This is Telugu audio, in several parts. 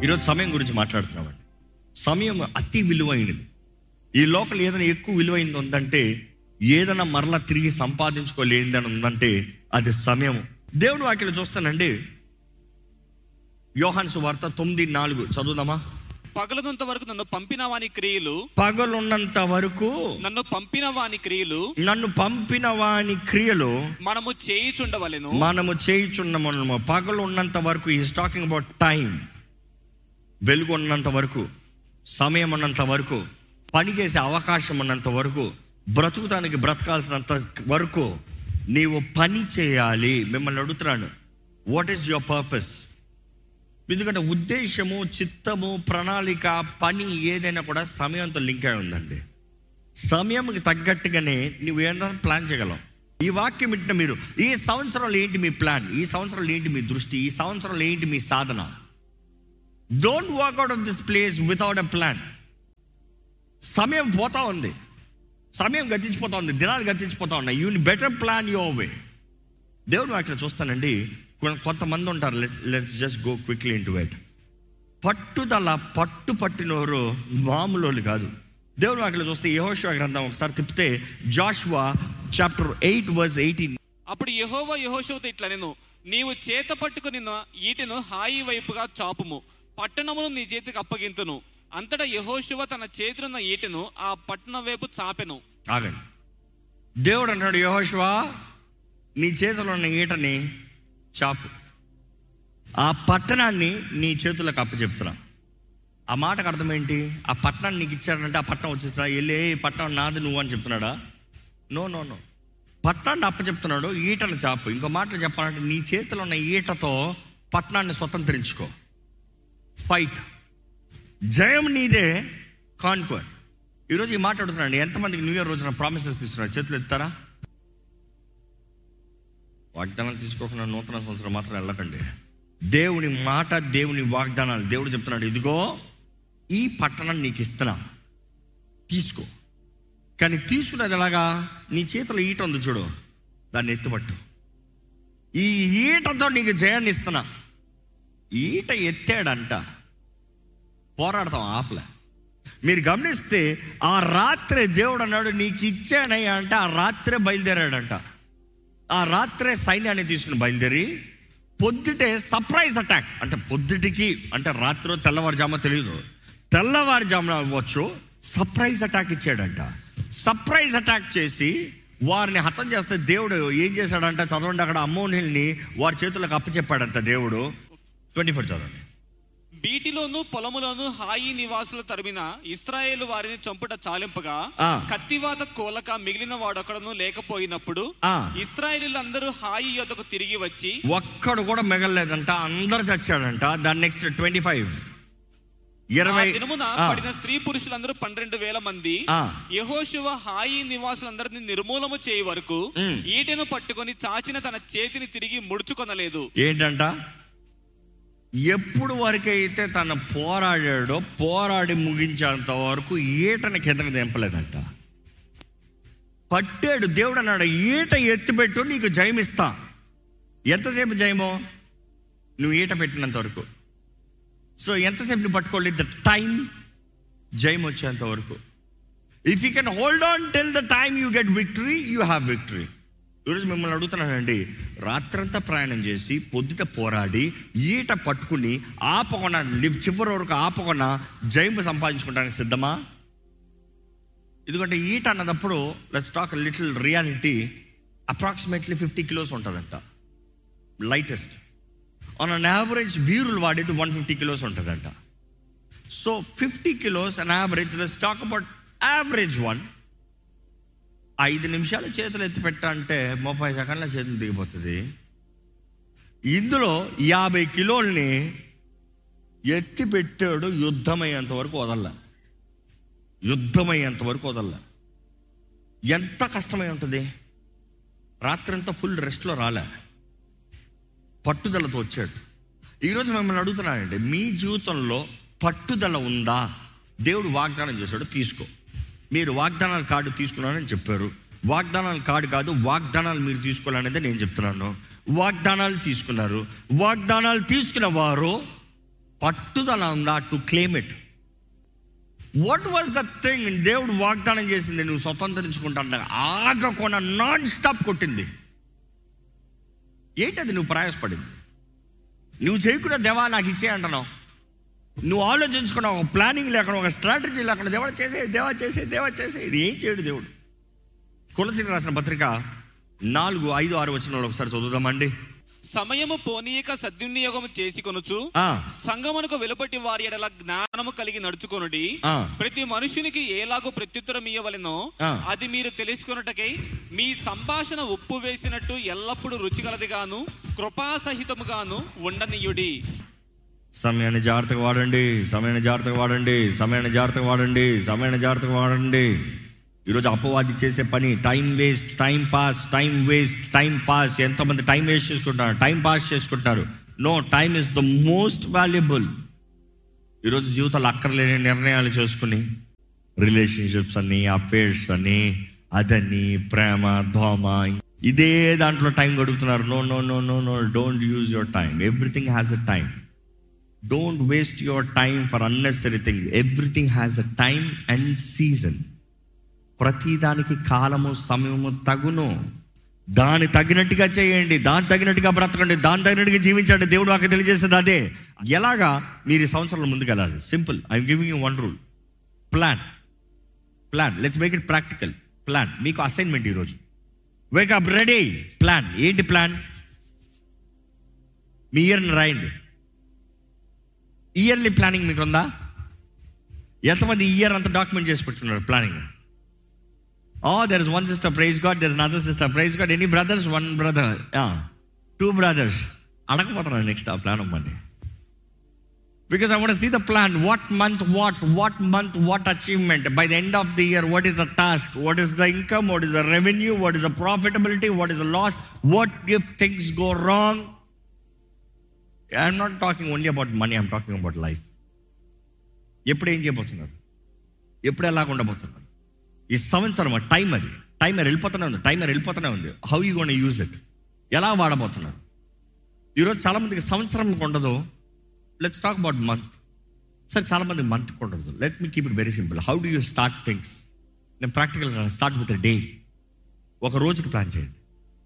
ఈరోజు సమయం గురించి మాట్లాడుతున్నామండి. సమయం అతి విలువైనది. ఈ లోపల ఏదైనా ఎక్కువ విలువైనది ఉందంటే, ఏదైనా మరలా తిరిగి సంపాదించుకోలేనిదని ఉందంటే అది సమయం. దేవుడు వాక్యం చూస్తానండి. యోహాను సువార్త 9:4 చదువుదామా? పగలున్నంత వరకు నన్ను పంపిన వాని క్రియలు, పగలున్నంత వరకు నన్ను పంపిన వాని క్రియలు, నన్ను పంపిన వాని క్రియలు మనము చేయుచుండవలెను. మనము చేయుచున్నాము. పగలు ఉన్నంత వరకు ఈస్ టాకింగ్ అబౌట్ టైం. వెలుగు ఉన్నంత వరకు, సమయం ఉన్నంత వరకు, పని చేసే అవకాశం ఉన్నంత వరకు, బ్రతుకుతానికి బ్రతకాల్సినంత వరకు నీవు పని చేయాలి. మిమ్మల్ని అడుగుతున్నాను, వాట్ ఈస్ యువర్ పర్పస్? ఎందుకంటే ఉద్దేశము, చిత్తము, ప్రణాళిక, పని ఏదైనా కూడా సమయంతో లింక్ అయి ఉందండి. సమయంకి తగ్గట్టుగానే నువ్వు ఏంటంటే ప్లాన్ చేయగలవు. ఈ వాక్యం వింటున్న మీరు, ఈ సంవత్సరంలో ఏంటి మీ ప్లాన్? ఈ సంవత్సరంలో ఏంటి మీ దృష్టి? ఈ సంవత్సరంలో ఏంటి మీ సాధన? Don't walk out of this place without a plan. సమయం పోతా ఉంది, సమయం గతించిపోతా ఉంది, దినాలు గతించిపోతా ఉన్నాయి. You better plan your way. దేవుడు వాక్యం చూస్తానండి. కొంతమంది ఉంటారు, let's just go quickly in to it. పట్టుదల పట్టినోరు మామూలు కాదు. దేవుడు వాక్యం చూస్తే యెహోషువ గ్రంథం ఒకసారి తిప్పితే, జాషువా చాప్టర్ 8:18. అప్పుడు యెహోవా యెహోషువతో ఇట్లనెను, నీవు చేత పట్టుకుని ఈటెను హాయి వైపుగా చాపుము, పట్టణమును నీ చేతికి అప్పగింతును. అంతటా యెహోషువ తన చేతినున్న ఈటెను ఆ పట్టణం వైపు చాపెను. ఆగండి. దేవుడు అన్నాడు, యెహోషువ నీ చేతిలో ఉన్న ఈటని చాపు, ఆ పట్టణాన్ని నీ చేతులకు అప్పచెప్తున్నా. ఆ మాటకు అర్థం ఏంటి? ఆ పట్టణాన్ని నీకు ఇచ్చాడంటే ఆ పట్టణం వచ్చేస్తా, వెళ్ళే పట్టణం నాది నువ్వు అని చెప్తున్నాడా? నో. పట్టణాన్ని అప్పచెప్తున్నాడు, ఈటను చాపు. ఇంకో మాటలు చెప్పాలంటే, నీ చేతిలో ఉన్న ఈటతో పట్టణాన్ని స్వతంత్రించుకో. ఫైట్, జయం నీదే, కాన్క్వర్. ఈరోజు ఈ మాట్లాడుతున్నాడు. ఎంతమందికి న్యూ ఇయర్ రోజున ప్రామిసెస్ తీసుకున్నారు? చేతులు ఎత్తారా? వాగ్దానాలు తీసుకోకుండా నూతన సంవత్సరం మాత్రం వెళ్ళకండి. దేవుని మాట, దేవుని వాగ్దానాలు. దేవుడు చెప్తున్నాడు, ఇదిగో ఈ పట్టణం నీకు ఇస్తున్నా, తీసుకో. కానీ తీసుకున్నది ఎలాగా? నీ చేతిలో ఈట ఉంది చూడు, దాన్ని ఎత్తుపట్టు. ఈ ఈటతో నీకు జయాన్ని ఇస్తున్నా. ఈట ఎత్తాడంట, పోరాడతాం ఆపలే. మీరు గమనిస్తే ఆ రాత్రే దేవుడు అన్నాడు, నీకు ఇచ్చానయ్యా అంటే ఆ రాత్రే బయలుదేరాడంట. ఆ రాత్రే సైన్యాన్ని తీసుకుని బయలుదేరి పొద్దుటే సర్ప్రైజ్ అటాక్. అంటే పొద్దుటికి అంటే రాత్రి తెల్లవారుజామ తెలియదు, తెల్లవారుజామున అవ్వచ్చు, సర్ప్రైజ్ అటాక్ ఇచ్చాడంట. సర్ప్రైజ్ అటాక్ చేసి వారిని హతం చేస్తే దేవుడు ఏం చేశాడంట? చదవండి అక్కడ. అమ్మోనీల్ని వారి చేతులకు అప్పచెప్పాడంట దేవుడు. 24 చదవండి. బీటిలోను పొలములోను హాయి నివాసులు తరిమిన ఇశ్రాయేలు వారిని చంపుట చాలింపగా, కత్తివాత కోలక మిగిలిన వాడొక్కడను లేకపోయినప్పుడు ఇశ్రాయేలీలందరూ హాయి యొద్దకు తిరిగి వచ్చి, ఒక్కడు కూడా మిగలలేదంట, అందరు చచ్చాడంట. దాని నెక్స్ట్ 25 దినమున పడిన స్త్రీ పురుషులందరూ 12,000 మంది. యెహోషువ హాయి నివాసులందరినీ నిర్మూలము చేయ వరకు ఈటెను పట్టుకొని చాచిన తన చేతిని తిరిగి ముడుచుకొనలేదు. ఏంటంట? ఎప్పుడు వరకైతే తను పోరాడాడో, పోరాడి ముగించేంత వరకు ఈటని కిందకి దింపలేదంట. పట్టాడు. దేవుడు అన్నాడు, ఈట ఎత్తిపెట్టు, నీకు జయమిస్తా. ఎంతసేపు జయమో? నువ్వు ఈట పెట్టినంత వరకు. సో ఎంతసేపు నువ్వు పట్టుకోవాలి? ద టైం, జయం వచ్చేంత వరకు. If you can hold on till the time you get victory, you have victory. ఈరోజు మిమ్మల్ని అడుగుతున్నానండి, రాత్రంతా ప్రయాణం చేసి పొద్దుట పోరాడి ఈట పట్టుకుని ఆపకుండా, చివరి వరకు ఆపకుండా జయం సంపాదించుకోవడానికి సిద్ధమా? ఎందుకంటే ఈట అన్నదప్పుడు, let's talk little reality, approximately 50 kilos ఉంటుందంట, లైటెస్ట్. ఆన్ అన్ యావరేజ్ వీరులు వాడేది 150 kilos ఉంటుందంట. So 50 kilos an average. Let's talk about average one. 5 నిమిషాలు చేతులు ఎత్తి పెట్టా అంటే 30 సెకండ్ల చేతులు దిగిపోతుంది. ఇందులో 50 కిలోల్ని ఎత్తి పెట్టాడు. యుద్ధమయ్యేంత వరకు వదల్లా, యుద్ధమయ్యేంత వరకు వదల్లా. ఎంత కష్టమై ఉంటుంది? రాత్రంతా ఫుల్ రెస్ట్లో రాలే, పట్టుదలతో వచ్చాడు. ఈరోజు మిమ్మల్ని అడుగుతున్నానండి, మీ జీవితంలో పట్టుదల ఉందా? దేవుడు వాగ్దానం చేశాడు, తీసుకో. మీరు వాగ్దానాల కార్డు తీసుకున్నారని చెప్పారు. వాగ్దానాల కార్డు కాదు, వాగ్దానాలు మీరు తీసుకోవాలనేది నేను చెప్తున్నాను. వాగ్దానాలు తీసుకున్నారు. వాగ్దానాలు తీసుకున్న వారు పట్టుదల ఉందా to claim it? What was the thing దేవుడు వాగ్దానం చేసింది నువ్వు స్వతంత్రించుకుంటా ఆగకుండా నాన్ స్టాప్ కొట్టింది? ఏంటది? నువ్వు ప్రయాసపడింది. నువ్వు చేయకుండా దేవా నాకు ఇచ్చే అంటున్నావు. నువ్వు ఆలోచించుకున్నావు, ఒక ప్లానింగ్ లేకుండా, ఒక స్ట్రాటజీ లేకుండా దేవా చేసే ఇది ఏం చేయడు దేవుడు. కొలసీలకు రాసిన పత్రిక 4:5-6 వచనాలు ఒకసారి చదువుదామండి. సమయము పోనీయక సద్వినియోగం చేసి కొనుచు సంగమునకు వెలుపటి వారి ఎడల జ్ఞానము కలిగి నడుచుకొనుడి. ప్రతి మనుషునికి ఏలాగో ప్రత్యుత్తరం ఇయ్యవలెనో అది మీరు తెలుసుకొనుటకై మీ సంభాషణ ఉప్పు వేసినట్టు ఎల్లప్పుడూ రుచిగలదిగాను కృపాసహితముగాను ఉండనీయుడి. సమయాన్ని జాగ్రత్తగా వాడండి. ఈరోజు అపవాది చేసే పని టైం వేస్ట్. ఎంతోమంది టైం వేస్ట్ చేసుకుంటున్నారు, టైం పాస్ చేసుకుంటున్నారు. No, time is the most valuable. ఈరోజు జీవితాలు అక్కర్లేని నిర్ణయాలు చేసుకుని రిలేషన్షిప్స్ అని, అఫేర్స్ అని, అదని, ప్రేమ, దోమ, ఇదే దాంట్లో టైం గడుపుతున్నారు. No, don't use your time. Everything has a time. Don't waste your time for unnecessary thing. Everything has a time and season. ప్రతిదానికి కాలము, సమయము తగును. దాని తగినట్టుగా చేయండి, దాని తగినట్టుగా బ్రతకండి, దాని తగినట్టుగా జీవించండి. దేవుడు నాకు తెలియజేసేది అదే. ఎలాగా మీరు ఈ సంవత్సరంలో ముందుకు వెళ్ళాలి? Simple. I'm giving you one rule. Plan. Let's make it practical. Plan. మీకు అసైన్మెంట్ ఈరోజు. Wake up ready. ప్లాన్. ఏంటి ప్లాన్? మీ ఇయర్ని రాయండి. ఇయర్లీ ప్లానింగ్ మీకు ఉందా? ఎంతమంది ఇయర్ అంతా డాక్యుమెంట్ చేసి పెట్టుకున్నారు planning? Oh, there is one sister, praise God. There is another sister, praise God. Any brothers? One brother. 2 brothers. అడగపోతున్నా next ఆ ప్లాన్ అవ్వండి. Because I want to see the plan. What month, what achievement. By the end of the year, what is the task? What is the income? What is the revenue? What is the profitability? What is the loss? What if things go wrong? I'm not talking only about money. I'm talking about life. ఎప్పుడు ఏం చేయబోతున్నారు? ఎప్పుడు ఎలాగ ఉండబోతున్నారు? ఈ సంవత్సరం టైం అది. టైమర్ వెళ్ళిపోతూనే ఉంది. How you gonna use it? ఎలా వాడబోతున్నారు? ఈరోజు చాలామందికి సంవత్సరం ఉండదు. Let's talk about month. సరే, చాలామంది మంత్ ఉండదు. Let me keep it very simple. How do you start things? నేను ప్రాక్టికల్గా స్టార్ట్ విత్ డే. ఒక రోజుకి ప్లాన్ చేయండి.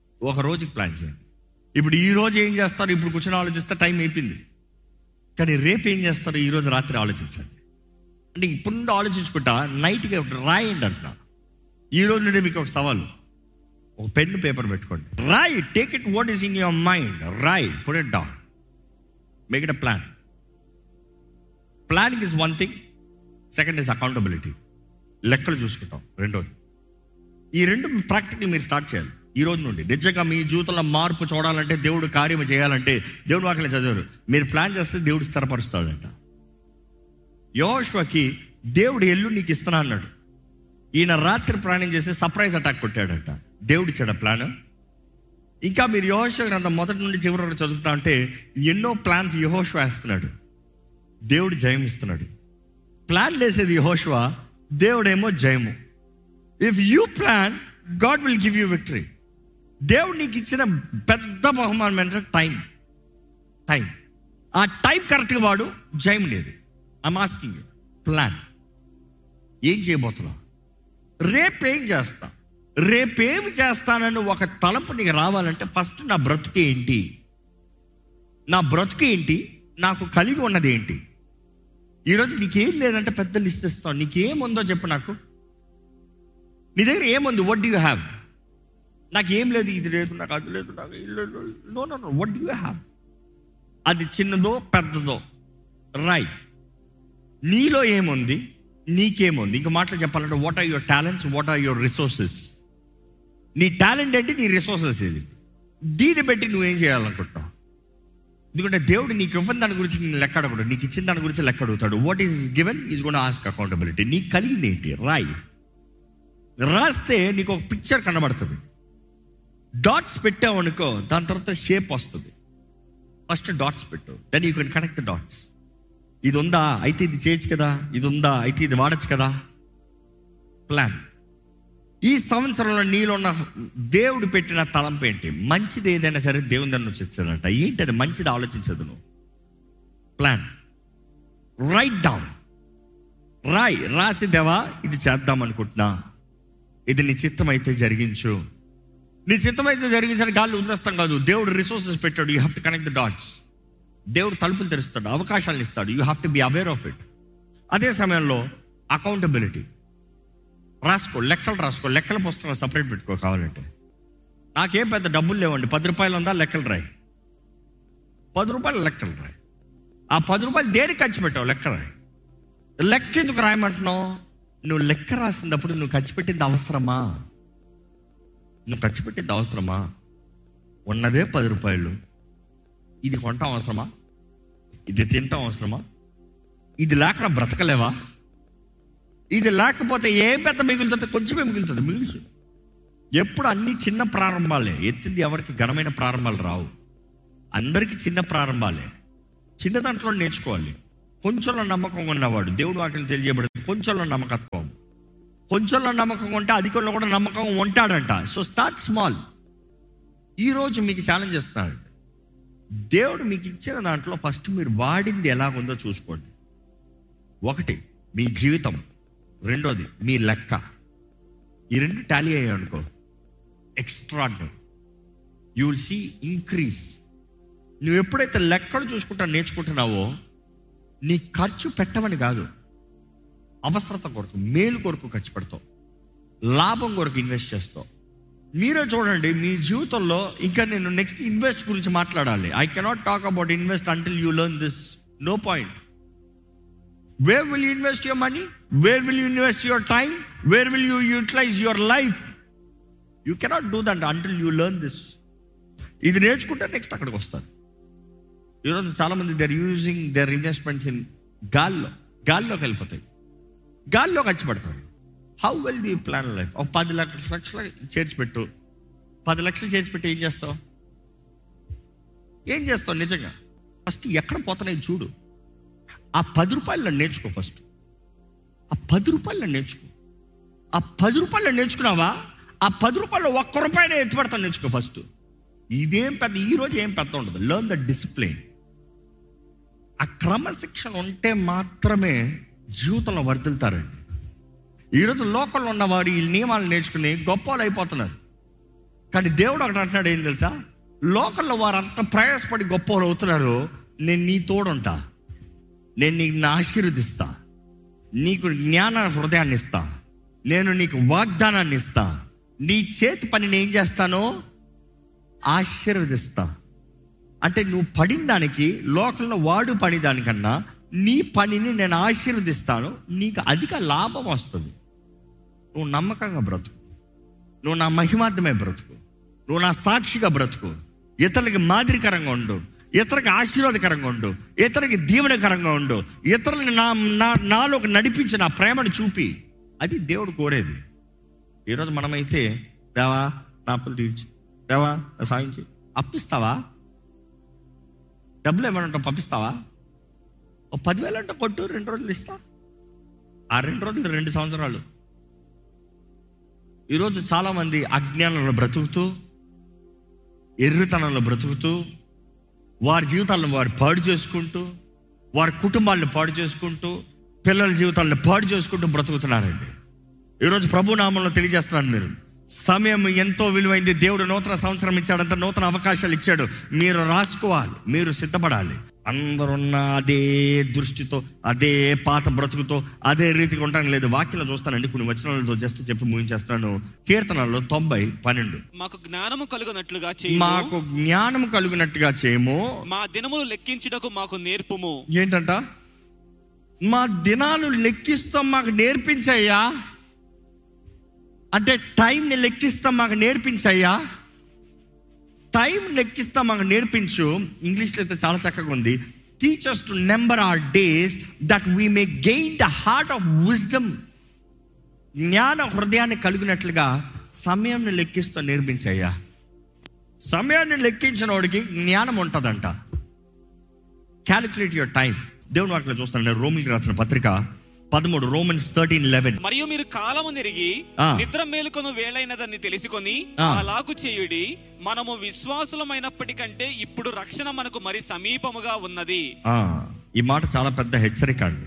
ఇప్పుడు ఈ రోజు ఏం చేస్తారు? ఇప్పుడు కూర్చొని ఆలోచిస్తే టైం అయిపోయింది. కానీ రేపు ఏం చేస్తారు? ఈరోజు రాత్రి ఆలోచించండి. అంటే ఇప్పుడు నుండి ఆలోచించుకుంటా నైట్కి రాయండి అంటున్నా. ఈ రోజు నుండి మీకు ఒక సవాలు. ఒక పెన్ పేపర్ పెట్టుకోండి. Roy. Take it what is in your mind. Roy. Put it down. Make it a plan. Planning is one thing. Second is accountability. లెక్కలు చూసుకుంటాం. రెండోది. ఈ రెండు ప్రాక్టికల్ మీరు స్టార్ట్ చేయాలి ఈ రోజు నుండి. నిజంగా మీ జీవితంలో మార్పు చూడాలంటే, దేవుడు కార్యం చేయాలంటే, దేవుడు వాక్యం చదివారు, మీరు ప్లాన్ చేస్తే దేవుడు స్థిరపరుస్తాడంట. యెహోషువకి దేవుడు ఎల్లు నీకు ఇస్తున్నా అన్నాడు. ఈయన రాత్రి ప్రయాణం చేసి సర్ప్రైజ్ అటాక్ కొట్టాడంట. దేవుడు ఇచ్చాడు ప్లాన్. ఇంకా మీరు యెహోషువ గ్రంథం మొదటి నుండి చివరి వరకు చదువుతా అంటే ఎన్నో ప్లాన్స్ యెహోషువ వేస్తున్నాడు. దేవుడు జయం ఇస్తున్నాడు. ప్లాన్ వేసేది యెహోషువ, దేవుడేమో జయము. If you plan, God will give you victory. దేవుడు నీకు ఇచ్చిన పెద్ద బహుమానం ఏంటంటే టైం. ఆ టైం కరెక్ట్గా వాడు, జయం లేదు. I'm asking you, plan. ఏం చేయబోతున్నావు? రేపేం చేస్తానని ఒక తలంపు నీకు రావాలంటే ఫస్ట్ నా బ్రతుకు ఏంటి, నాకు కలిగి ఉన్నది ఏంటి. ఈరోజు నీకేం లేదంటే పెద్ద లిస్ట్ ఇస్తావు. నీకేముందో చెప్పు నాకు. నీ దగ్గర ఏముంది? What do you have? నాకు ఏం లేదు, ఇది లేదు, నాకు అది లేదు, నాకు no. What do you have? అది చిన్నదో పెద్దదో రాయ్. నీలో ఏముంది, నీకేముంది? ఇంక మాటలు చెప్పాలంటే what are your talents, what are your resources. నీ టాలెంట్ ఏంటి, నీ రిసోర్సెస్ ఇది. దీన్ని బట్టి నువ్వేం చేయాలనుకుంటున్నావు? ఎందుకంటే దేవుడు నీకు ఇవ్వని దాని గురించి నేను లెక్క అడగడు, నీకు ఇచ్చిన దాని గురించి లెక్క అడుగుతాడు. What is given is gonna ask accountability. నీకు కలిగింది ఏంటి రాయి. రాస్తే నీకు ఒక పిక్చర్ కనబడుతుంది. డాట్స్ పెట్టావు అనుకో, దాని తర్వాత షేప్ వస్తుంది. ఫస్ట్ డాట్స్ పెట్టు, then you can connect dots. ఇది ఉందా అయితే ఇది చేయొచ్చు కదా, ఇది ఉందా అయితే ఇది వాడచ్చు కదా. ప్లాన్. ఈ సంవత్సరంలో నీలో ఉన్న దేవుడు పెట్టిన తలంపు ఏంటి? మంచిది ఏదైనా సరే దేవుని దాన్ని వచ్చేస్తాడంట. ఏంటి అది? మంచిది ఆలోచించదు నువ్వు. ప్లాన్. Right down. రాసి దేవా ఇది చేద్దాం అనుకుంటున్నా, ఇది నీ చిత్తం అయితే జరిగించు. నీ చిత్తం అయితే జరిగించడానికి గాల్లో వదిలేస్తాం కాదు. దేవుడు రిసోర్సెస్ పెట్టాడు, you have to connect the dots. దేవుడు తలుపులు తెరుస్తాడు, అవకాశాలను ఇస్తాడు, you have to be aware of it. అదే సమయంలో అకౌంటబిలిటీ. లెక్కలు రాసుకో, లెక్కల పుస్తకం సపరేట్ పెట్టుకో కావాలంటే. నాకేం పెద్ద డబ్బులు లేవండి, 10 రూపాయలు ఉందా, లెక్కలు రాయి. 10 రూపాయలు లెక్కలు రాయి. ఆ 10 రూపాయలు దేనికి ఖర్చు పెట్టావు, లెక్క రాయి. లెక్క ఎందుకు రాయమంటున్నావు? నువ్వు లెక్క రాసినప్పుడు నువ్వు ఖర్చు పెట్టింది అవసరమా? ఉన్నదే 10 రూపాయలు, ఇది కొంటాం అవసరమా? ఇది తింటాం అవసరమా? ఇది లేకుండా బ్రతకలేవా? ఇది లేకపోతే ఏం పెద్ద మిగులుతుంది? కొంచెమే మిగులుతుంది. మిగుల్చు. ఎప్పుడు అన్ని చిన్న ప్రారంభాలే. ఎత్తింది ఎవరికి ఘనమైన ప్రారంభాలు రావు, అందరికీ చిన్న ప్రారంభాలే. చిన్న దాంట్లో నేర్చుకోవాలి. కొంచెంలో నమ్మకం ఉన్నవాడు, దేవుడు వాటిని తెలియజేయబడింది కొంచెంలో నమ్మకత్వం. కొంచెంలో నమ్మకం ఉంటే అధికంలో కూడా నమ్మకం ఉంటాడంట. So start small. ఈరోజు మీకు ఛాలెంజ్ చేస్తున్నాడు. దేవుడు మీకు ఇచ్చిన దాంట్లో ఫస్ట్ మీరు వాడింది ఎలాగుందో చూసుకోండి. 1 మీ జీవితం, 2 మీ లెక్క. ఈ 2 టాలీ అయ్యాయి అనుకో, extraordinary. You will see increase. నువ్వు ఎప్పుడైతే లెక్కలు చూసుకుంటా నేర్చుకుంటున్నావో, నీ ఖర్చు పెట్టమని కాదు, అవసరత కొరకు, మేలు కొరకు ఖర్చు పెడతావు, లాభం కొరకు ఇన్వెస్ట్ చేస్తావు. మీరే చూడండి మీ జీవితంలో. ఇంకా నేను నెక్స్ట్ ఇన్వెస్ట్ గురించి మాట్లాడాలి. I cannot talk about invest until you learn this. No point. Where will you invest your money? Where will you invest your time? Where will you utilise your life? You cannot do that until you learn this. ఇది నేర్చుకుంటే నెక్స్ట్ అక్కడికి వస్తారు. ఈరోజు చాలామంది they are using there investments in గాల్లోకి వెళ్ళిపోతాయి, గాల్లో ఖర్చు పెడతారు. How will you plan life? ఒక 10 లక్షలు చేర్చిపెట్టు. 10 లక్షలు చేర్చిపెట్టి ఏం చేస్తావు? నిజంగా ఫస్ట్ ఎక్కడ పోతున్నాయి చూడు. ఆ 10 రూపాయలు నేర్చుకో. ఫస్ట్ ఆ 10 రూపాయలు నేర్చుకో. ఆ 10 రూపాయలు నేర్చుకున్నావా? ఆ 10 రూపాయలు 1 రూపాయనే ఎత్తుపడతాను నేర్చుకో ఫస్ట్. ఇదేం పెద్ద, ఈరోజు ఏం పెద్ద ఉండదు. Learn the discipline. ఆ క్రమశిక్షణ ఉంటే మాత్రమే జీవితంలో వర్ధిల్తారండి. ఈరోజు లోకంలో ఉన్నవారు ఈ నియమాలు నేర్చుకుని గొప్ప వాళ్ళు అయిపోతున్నారు. కానీ దేవుడు ఒకటి అంటున్నాడు, ఏం తెలుసా? లోకంలో వారు అంత ప్రయాసపడి గొప్ప వాళ్ళు అవుతున్నారు. నేను నీ తోడుంటా, నేను నీకు ఆశీర్వదిస్తా, నీకు జ్ఞాన హృదయాన్ని ఇస్తా, నేను నీకు వాగ్దానాన్ని ఇస్తా, నీ చేతి పనిని ఏం చేస్తానో ఆశీర్వదిస్తా. అంటే నువ్వు పడిన దానికి, లోకంలో వాడు పడి దానికన్నా నీ పనిని నేను ఆశీర్వదిస్తాను. నీకు అధిక లాభం వస్తుంది. నువ్వు నమ్మకంగా బ్రతుకు, నువ్వు నా మహిమార్థమే బ్రతుకు, నువ్వు నా సాక్షిగా బ్రతుకు, ఇతరులకి మాదిరికరంగా ఉండు, ఇతరులకు ఆశీర్వాదకరంగా ఉండు, ఇతరులకి దీవెనకరంగా ఉండు, ఇతరులని నాలోకి నడిపించి నా ప్రేమను చూపి. అది దేవుడు కోరేది. ఈరోజు మనమైతే దేవా నా అప్పులు తీర్చి, దేవా సాయించి, అప్పిస్తావా? డబ్బులు ఏమన్నా పంపిస్తావా? 10,000 అంటే కొట్టు, 2 రోజులు ఇస్తా. ఆ 2 రోజులు 2 సంవత్సరాలు. ఈరోజు చాలామంది అజ్ఞానంలో బ్రతుకుతూ, ఎర్రితనంలో బ్రతుకుతూ, వారి జీవితాలను వారు పాడు చేసుకుంటూ, వారి కుటుంబాలను పాడు చేసుకుంటూ, పిల్లల జీవితాలను పాడు చేసుకుంటూ బ్రతుకుతున్నారండి. ఈరోజు ప్రభు నామంలో తెలియజేస్తున్నాను, మీరు సమయం ఎంతో విలువైంది. దేవుడు నూతన సంవత్సరం ఇచ్చాడంత, నూతన అవకాశాలు ఇచ్చాడు. మీరు రాసుకోవాలి, మీరు సిద్ధపడాలి. అందరున్న అదే దృష్టితో, అదే పాత బ్రతుకుతో, అదే రీతిగా ఉంటాను లేదు. వాక్యంలో చూస్తానండి, కొన్ని వచనాలతో జస్ట్ చెప్పి ముగించేస్తాను. కీర్తనలో 90:12 మాకు జ్ఞానము కలుగునట్లుగా చేయము, మా దినములు లెక్కించుటకు మాకు నేర్పుము. ఏంటంట? మా దినాలు లెక్కిస్తాం, మాకు నేర్పించయ్యా. అంటే టైంని లెక్కిస్తాం, మాకు నేర్పించయ్యా. టైం లెక్కిస్తాం, మాకు నేర్పించు. ఇంగ్లీష్లో అయితే చాలా చక్కగా ఉంది. Teach us to number our days that we may gain the heart of wisdom. జ్ఞాన హృదయాన్ని కలిగినట్లుగా సమయాన్ని లెక్కిస్తూ నేర్పించయ్యా. సమయాన్ని లెక్కించిన వాడికి జ్ఞానం ఉంటుందంట. Calculate your time. దేవుని వాటిలో చూస్తాను, రోమిలికి రాసిన పత్రిక 13, Romans 13:11. మరియు మీరు కాలము నెరిగి నిద్ర మేలుకొను వేళైనదని తెలుసుకొని అలాగు చేయుడి. మనము విశ్వాసులమైనప్పటికంటే ఇప్పుడు రక్షణ మనకు మరి సమీపముగా ఉన్నది. ఈ మాట చాలా పెద్ద హెచ్చరిక అండి.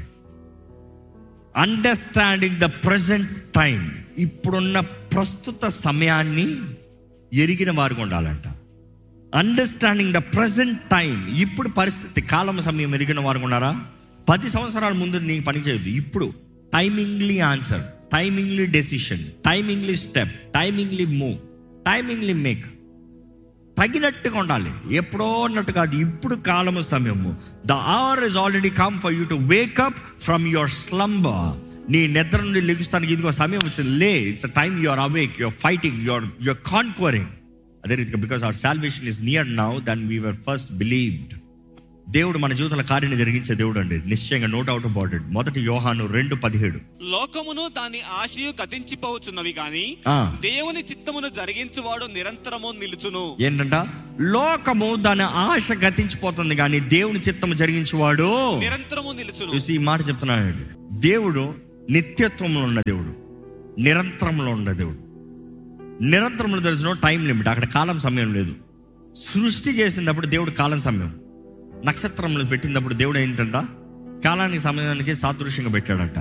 అండర్స్టాండింగ్ ద ప్రజెంట్ టైం, ఇప్పుడున్న ప్రస్తుత సమయాన్ని ఎరిగిన వారుగా ఉండాలంట. అండర్స్టాండింగ్ ద ప్రజెంట్ టైం, ఇప్పుడు పరిస్థితి, కాలం సమయం ఎరిగిన వారుగా ఉన్నారా? 10 సంవత్సరాల ముందు నీకు పని చేయదు, ఇప్పుడు టైమింగ్లీ answer, టైమింగ్లీ decision, టైమింగ్లీ step, టైమింగ్లీ move, టైమింగ్లీ make. తగినట్టుగా ఉండాలి, ఎప్పుడో అన్నట్టు కాదు, ఇప్పుడు కాలము సమయము. The hour is already come for you to wake up from your slumber. నీ నిద్ర నుండి లెగుస్తానికి ఇదిగో సమయం వచ్చింది, లే. It's a time you are awake, you are fighting, you are conquering. అదే రీతిగా because our salvation is near now then we were first believed. దేవుడు మన జీవితంలో కార్యాన్ని జరిగించే దేవుడు అండి, నిశ్చయంగా, నో డౌట్ అబౌట్ ఇట్. 1 యోహాను 2:17, లోకమును దాని ఆశయు గతించిపోవచ్చున్నవి కానీ దేవుని చిత్తమును జరిగించువాడు నిరంతరము నిలుచును. ఏంటంట? లోకము దాని ఆశ గతించిపోతుంది కానీ దేవుని చిత్తము జరిగించువాడు నిరంతరము నిలుచును. ఈ మాట చెప్తున్నాడు. దేవుడు నిత్యత్వంలో ఉన్న దేవుడు, నిరంతరంలో ఉన్న దేవుడు. నిరంతరంలో తెలిసిన టైం లిమిట్, అక్కడ కాలం సమయం లేదు. సృష్టి చేసినప్పుడు దేవుడు కాలం సమయం, నక్షత్రంలో పెట్టినప్పుడు దేవుడు ఏంటంట కాలానికి సమయానికి సాదృశ్యంగా పెట్టాడంట.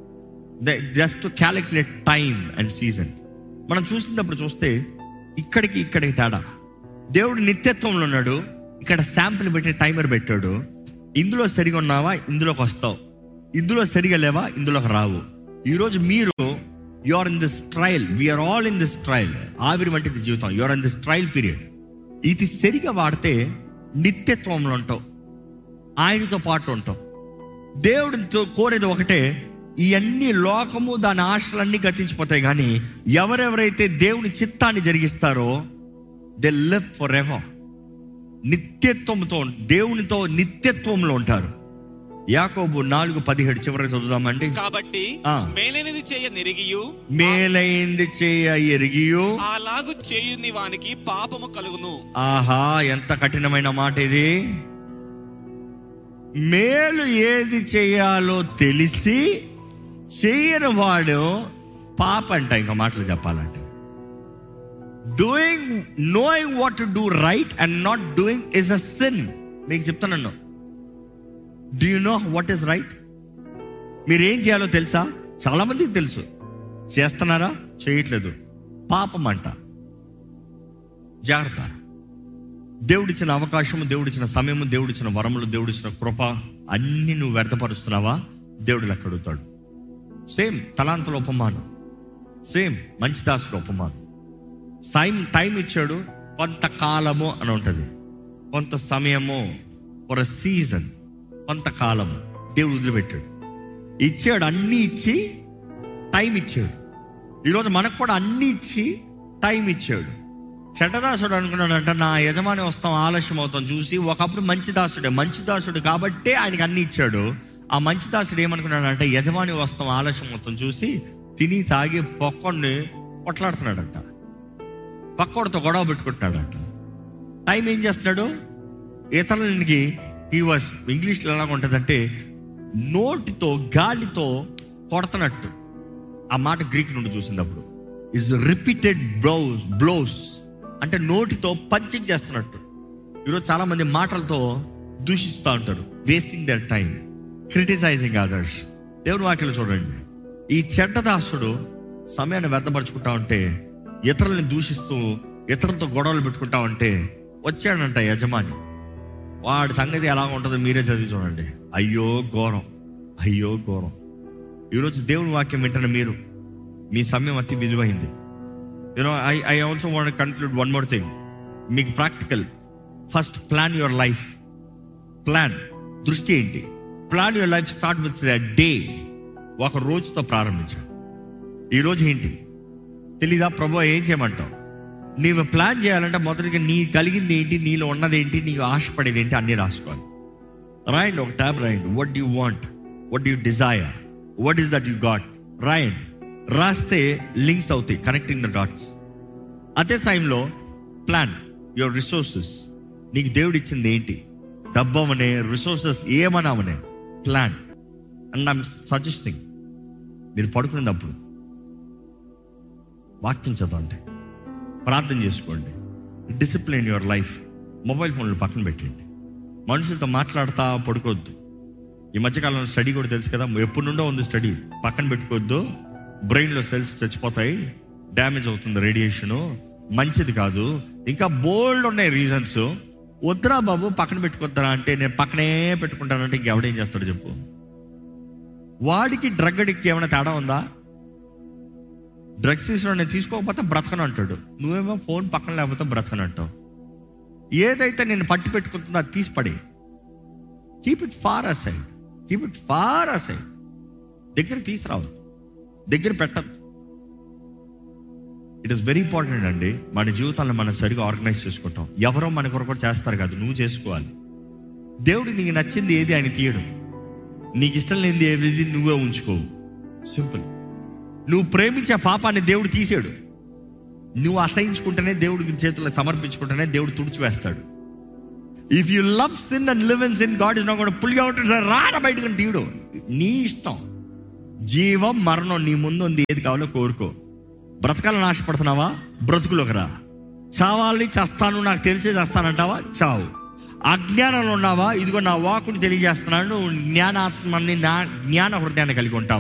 Just to calculate time and season. మనం చూసినప్పుడు చూస్తే ఇక్కడికి తేడా. దేవుడు నిత్యత్వంలో ఉన్నాడు, ఇక్కడ శాంపుల్ పెట్టి టైమర్ పెట్టాడు. ఇందులో సరిగా ఉన్నావా, ఇందులోకి వస్తావు. ఇందులో సరిగా లేవా, ఇందులోకి రావు. ఈరోజు మీరు you are in this trial, we are all in this trial. ఆవిరి వంటిది జీవితం, you are in this trial period. ఇది సరిగా వాడితే నిత్యత్వంలో ఉంటావు, ఆయనతో పాటు ఉంటాం. దేవుడితో కోరేది ఒకటే, ఇవన్నీ లోకము దాని ఆశలన్నీ గతించిపోతాయి కానీ ఎవరెవరైతే దేవుని చిత్తాన్ని జరిగిస్తారో దే లివ్ ఫర్ ఎవర్. నిత్యత్వంతో, దేవునితో నిత్యత్వంలో ఉంటారు. యాకోబు 4:17 చివరికి చదువుదామండి. కాబట్టి మేలైనది చేయ నెరిగియు, మేలైంది చేయ ఎరిగియు అలాగు చేయుని వానికి పాపము కలుగును. ఆహా, ఎంత కఠినమైన మాట ఇది. మేలు ఏది చేయాలో తెలిసి చేయని వాడు పాప అంట. ఇంకా మాటలు చెప్పాలంటే knowing what to do right and not doing is a sin. మీకు చెప్తాను, do you know what is right? మీరేం చేయాలో తెలుసా? చాలా మందికి తెలుసు, చేస్తున్నారా? చేయట్లేదు, పాపం అంట. జాగ్రత్త. దేవుడిచ్చిన అవకాశము, దేవుడిచ్చిన సమయము, దేవుడిచ్చిన వరములు, దేవుడిచ్చిన కృప అన్ని నువ్వు వ్యర్థపరుస్తున్నావా? దేవుడు లెక్క అడుగుతాడు. సేమ్ తలాంతుల ఉపమానం, సేమ్ మంచి దాసుడు ఉపమానం. టైం ఇచ్చాడు, కొంతకాలము అని ఉంటుంది, కొంత సమయము, ఫర్ ఎ సీజన్, కొంతకాలము దేవుడు వదిలిపెట్టాడు. ఇచ్చాడు, అన్నీ ఇచ్చి టైం ఇచ్చాడు. ఈరోజు మనకు కూడా అన్నీ ఇచ్చి టైం ఇచ్చాడు. చెడ్డదాసుడు అనుకున్నాడంట, నా యజమాని వస్తాం ఆలస్యం అవుతాం చూసి. ఒకప్పుడు మంచి దాసుడు కాబట్టే ఆయనకి అన్ని ఇచ్చాడు. ఆ మంచి దాసుడు ఏమనుకున్నాడంటే, యజమాని వస్తాం ఆలస్యం అవుతాం చూసి తిని తాగి పక్కోడిని కొట్లాడుతున్నాడంట, పక్కోడితో గొడవ పెట్టుకుంటున్నాడంట. టైం ఏం చేస్తున్నాడు? ఇతరులకి ఇంగ్లీష్లో ఎలాగ ఉంటుందంటే నోటితో గాలితో కొడుతున్నట్టు. ఆ మాట గ్రీక్ నుండి చూసినప్పుడు ఇస్ రిపీటెడ్ బ్లోస్, అంటే నోటితో పంచింగ్ చేస్తున్నట్టు. ఈరోజు చాలా మంది మాటలతో దూషిస్తూ ఉంటారు, wasting there time, criticising others. దేవుని వాక్యలో చూడండి, ఈ చెడ్డదాసుడు సమయాన్ని వ్యర్థపరుచుకుంటా ఉంటే, ఇతరుల్ని దూషిస్తూ ఇతరులతో గొడవలు పెట్టుకుంటా ఉంటే వచ్చాడంట యజమాని. వాడి సంగతి ఎలా ఉంటుందో మీరే చదివి చూడండి. అయ్యో ఘోరం, అయ్యో ఘోరం. ఈరోజు దేవుని వాక్యం వింటున్న మీరు, మీ సమయం అతి విలువైంది. I also want to conclude one more thing. మీకు practical. First plan your life. Plan, దృష్టి ఏంటి? Plan your life start with day. ఒక రోజుతో ప్రారంభించాడు. ఈరోజు ఏంటి తెలీదా? ప్రభు ఏం చేయమంటావు? నీవు ప్లాన్ చేయాలంటే మొదటిగా నీ కలిగింది ఏంటి, నీలో ఉన్నది ఏంటి, నీకు ఆశపడేది ఏంటి అన్నీ రాసుకోవాలి. రాయండి, ఒక ట్యాబ్ రాయండి. What do you want, what do you desire, what is that you got, రాయండి. రాస్తే లింక్స్ అవుతాయి, కనెక్టింగ్ ద డాట్స్. అదే టైంలో ప్లాన్ యువర్ రిసోర్సెస్. నీకు దేవుడు ఇచ్చింది ఏంటి, డబ్బమనే, resources ఏమన్నామనే, plan. And I'm suggesting, మీరు పడుకునేటప్పుడు వాక్యం చదవండి, ప్రార్థన చేసుకోండి, డిసిప్లిన్ యువర్ లైఫ్. మొబైల్ ఫోన్లు పక్కన పెట్టండి, మనుషులతో మాట్లాడుతూ పడుకోవద్దు. ఈ మధ్యకాలంలో స్టడీ కూడా తెలుసు కదా, ఎప్పటి నుండో ఉంది స్టడీ. పక్కన పెట్టుకోవద్దు, బ్రెయిన్లో సెల్స్ చచ్చిపోతాయి, డ్యామేజ్ అవుతుంది, రేడియేషను మంచిది కాదు, ఇంకా బోల్డ్ ఉన్నాయి రీజన్స్. వద్దురా బాబు పక్కన పెట్టుకొద్దురా అంటే, నేను పక్కనే పెట్టుకుంటానంటే ఇంకెవడేం చేస్తాడు చెప్పు? వాడికి డ్రగ్ అడిక్ట్ ఏమైనా తేడా ఉందా? డ్రగ్స్ తీసుకుని నేను తీసుకోకపోతే బ్రతకను అంటాడు, నువ్వేమో ఫోన్ పక్కన లేకపోతే బ్రతకను అంటావు. ఏదైతే నేను పట్టి పెట్టుకుంటుందో అది తీసి పడే. Keep it for aside, keep it for aside. దగ్గర తీసుకురావు, దగ్గర పెట్టదు. ఇట్ ఈస్ వెరీ ఇంపార్టెంట్ అండి. మన జీవితాలను మనం సరిగా ఆర్గనైజ్ చేసుకుంటాం. ఎవరో మన కొరకు చేస్తారు కాదు, నువ్వు చేసుకోవాలి. దేవుడు నీకు నచ్చింది ఏది ఆయన తీయడు, నీకు ఇష్టం లేనిది ఏది నువ్వే ఉంచుకోవు. సింపుల్. నువ్వు ప్రేమించే పాపాన్ని దేవుడు తీసాడు. నువ్వు అసహించుకుంటేనే దేవుడికి చేతుల్లో సమర్పించుకుంటేనే దేవుడు తుడిచివేస్తాడు. If you love sin and live in sin, God is not gonna pull you out and say రారా బయటకు తీయడు. నీ ఇష్టం. జీవం మరణం నీ ముందు ఉంది, ఏది కావాలో కోరుకో. బ్రతకాలని ఆశపడుతున్నావా? బ్రతుకులోకి రా. చావాలి, చేస్తాను, నాకు తెలిసే చేస్తానంటావా? చావు. అజ్ఞానంలో ఉన్నావా? ఇదిగో నా వాక్కుని తెలియజేస్తున్నాను, జ్ఞానాత్మని, జ్ఞాన హృదయాన్ని కలిగి ఉంటావా?